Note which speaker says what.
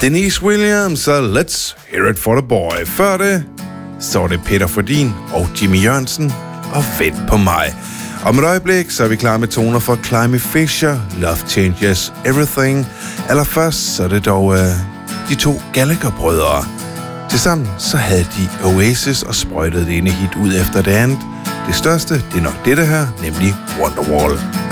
Speaker 1: Denise Williams og Let's Hear It For The Boy. Før det, så var det Peter Fordin og Jimmy Jørgensen og Vent På Mig. Om et øjeblik, så er vi klar med toner for Climby Fisher, Love Changes Everything. Allerførst, så er det dog de to Gallagher-brødre. Tilsammen så havde de Oasis og sprøjtede det ene hit ud efter det andet. Det største, det er nok dette her, nemlig Wonderwall.